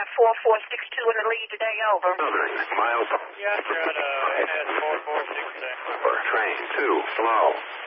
got 4462 in the lead today, over. Miles. Yes, you're at NS 4466. Train 2, slow.